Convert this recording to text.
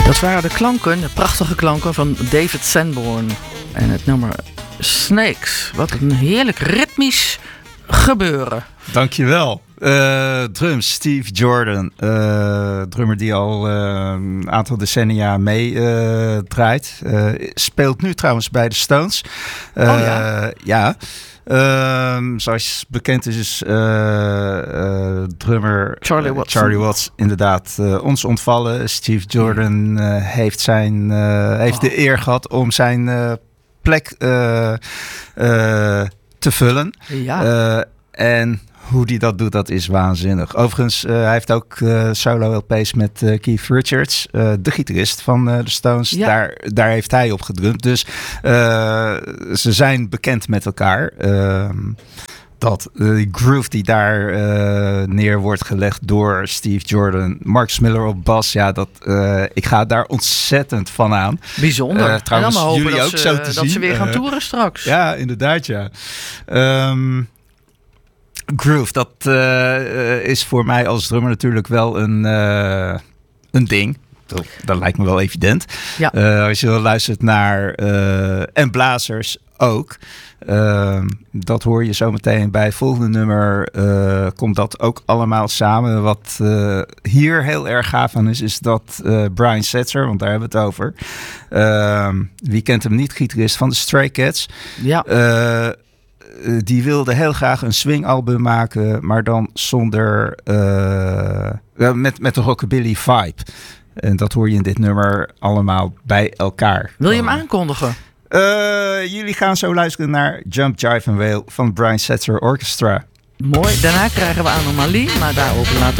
Dat waren de klanken, de prachtige klanken van David Sanborn. En het nummer Snakes. Wat een heerlijk ritmisch gebeuren. Dankjewel. Drums, Steve Jordan. Drummer die al een aantal decennia mee draait. Speelt nu trouwens bij de Stones. Ja. Zoals bekend is drummer Charlie Watts inderdaad ons ontvallen. Steve Jordan heeft de eer gehad om zijn plek te vullen. Ja. En hoe hij dat doet, dat is waanzinnig. Overigens, hij heeft ook solo-LP's met Keith Richards, de gitarist van de Stones. Ja. Daar heeft hij op gedrumd. Dus ze zijn bekend met elkaar. Dat die groove die daar neer wordt gelegd door Steve Jordan, Marcus Miller op bas, ik ga daar ontzettend van aan. Bijzonder. Trouwens, en dan hopen jullie dat ook zo te zien. Dat ze weer gaan toeren straks. Ja, inderdaad, ja. Groove, dat is voor mij als drummer natuurlijk wel een ding. Dat lijkt me wel evident. Ja. Als je luistert naar en blazers ook. Dat hoor je zo meteen bij het volgende nummer. Komt dat ook allemaal samen. Wat hier heel erg gaaf aan is dat Brian Setzer, want daar hebben we het over. Wie kent hem niet? Gitarist van de Stray Cats. Ja. Die wilde heel graag een swingalbum maken, maar dan zonder met een rockabilly vibe. En dat hoor je in dit nummer allemaal bij elkaar. Wil je hem aankondigen? Jullie gaan zo luisteren naar Jump, Jive and Wail van Brian Setzer Orchestra. Mooi. Daarna krijgen we Anomalie, maar daarover later